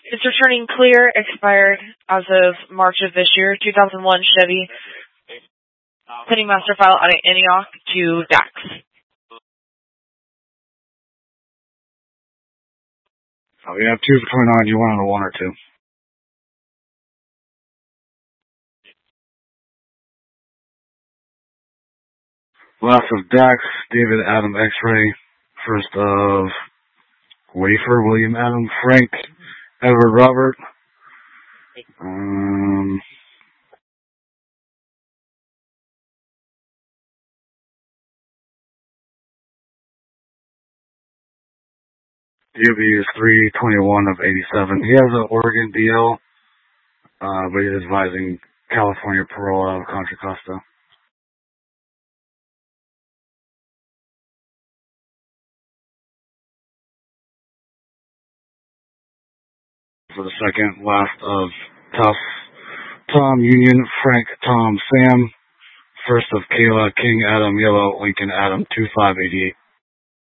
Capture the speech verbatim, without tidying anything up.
It's returning clear, expired as of March of this year, two thousand one Chevy. Sending master file out of Antioch to Dax. Oh, we have two for twenty-nine. You want on a one or two? Last of Dax, David Adam X-Ray. First of Wafer, William Adam, Frank, Edward Robert. Um, D O B is three twenty-one of eighty-seven. He has an Oregon D L, uh, but he's advising California parole out of Contra Costa. For the second, last of Tough, Tom Union, Frank, Tom, Sam. First of Kayla, King Adam, Yellow, Lincoln Adam, two five eighty-eight.